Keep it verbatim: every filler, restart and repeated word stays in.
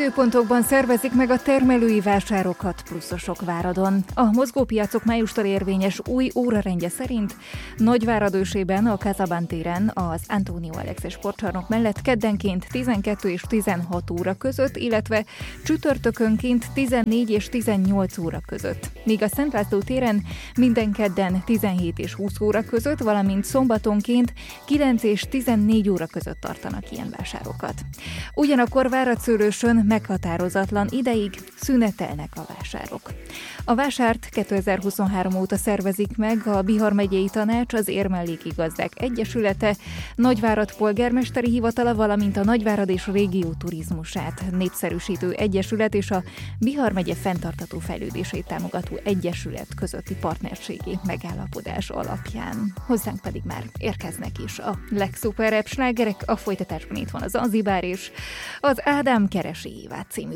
időpontokban szervezik meg a termelői vásárokat pluszosok Váradon. A mozgópiacok májustól érvényes új órarendje szerint Nagyvárad ősében a Kazabán téren az Antonio Alexis sportcsarnok mellett keddenként tizenkettő és tizenhat óra között, illetve csütörtökönként tizennégy és tizennyolc óra között. Míg a Szent László téren minden kedden tizenhét és húsz óra között, valamint szombatonként kilenc és tizennégy óra között tartanak ilyen vásárokat. Ugyanakkor Várad-Szőlősön meghatározatlan ideig szünetelnek a vásárok. A vásárt kétezer-huszonhárom óta szervezik meg a Bihar megyei tanács, az Érmelléki Gazdák Egyesülete, Nagyvárad polgármesteri hivatala, valamint a Nagyvárad és régió turizmusát népszerűsítő egyesület és a Bihar megye fenntartható fejlődését támogató egyesület közötti partnerségi megállapodás alapján. Hozzánk pedig már érkeznek is a legszuperebb slágerek, a folytatásban itt van az Zanzibár és az Ádám keresi Évát című